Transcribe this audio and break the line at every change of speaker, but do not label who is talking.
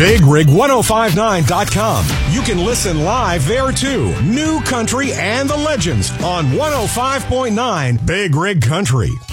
BigRig1059.com. You can listen live there too. New country and the legends on 105.9 Big Rig Country.